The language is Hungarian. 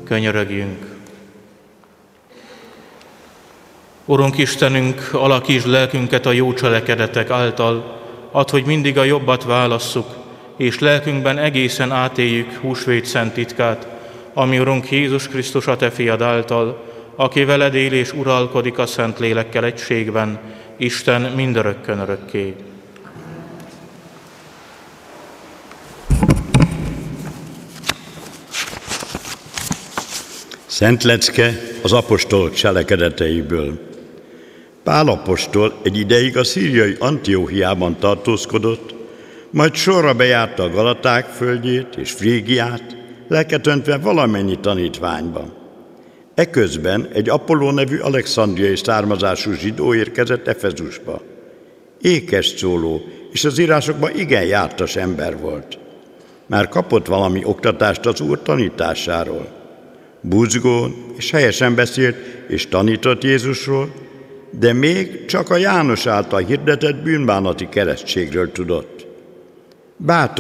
Könyörögjünk. Urunk Istenünk, alakítsd lelkünket a jó cselekedetek által, add, hogy mindig a jobbat válasszuk, és lelkünkben egészen átéljük húsvét szent titkát, ami Urunk Jézus Krisztus a Te fiad által, aki veled él és uralkodik a Szent Lélekkel egységben, Isten mindörökkön örökké. Szent lecke az apostolok cselekedeteiből. Pál apostol egy ideig a szíriai Antióchiában tartózkodott, majd sorra bejárta a Galaták földjét és Frígiát, lelket öntve valamennyi tanítványba. Eközben egy Apolló nevű alexandriai származású zsidó érkezett Efezusba. Ékes szóló, és az írásokban igen jártas ember volt. Már kapott valami oktatást az Úr tanításáról. Buzgón és helyesen beszélt és tanított Jézusról, de még csak a János által hirdetett bűnbánati keresztségről tudott. Bátor